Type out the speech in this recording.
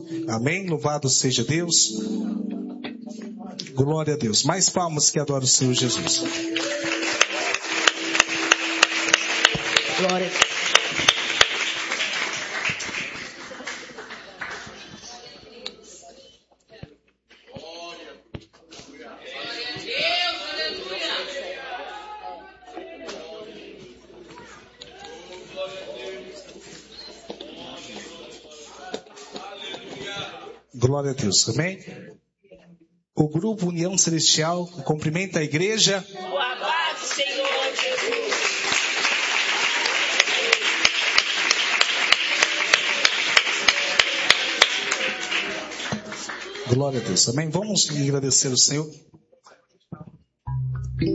Amém? Louvado seja Deus. Glória a Deus. Mais palmas que adoram o Senhor Jesus. Glória. Glória a Deus. Amém? O grupo União Celestial cumprimenta a igreja. O amado Senhor Jesus. Glória a Deus. Amém? Vamos agradecer o Senhor.